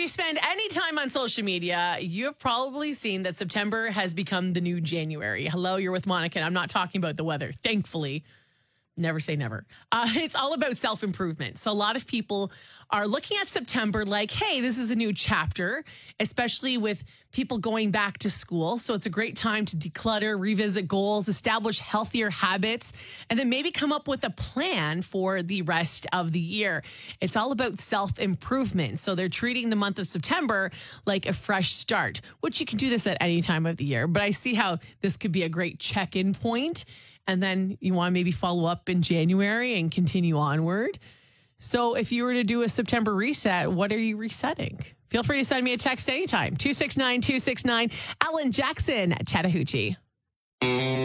you spend any time on social media, you have probably seen that September has become the new January. Hello, you're with Monica, and I'm not talking about the weather, thankfully. Never say never. It's all about self-improvement. So a lot of people are looking at September like, hey, this is a new chapter, especially with people going back to school. So it's a great time to declutter, revisit goals, establish healthier habits, and then maybe come up with a plan for the rest of the year. It's all about self-improvement. So they're treating the month of September like a fresh start, which you can do this at any time of the year. But I see how this could be a great check-in point. And then you want to maybe follow up in January and continue onward. So if you were to do a September reset, what are you resetting? Feel free to send me a text anytime. 269-269. Alan Jackson, Chattahoochee.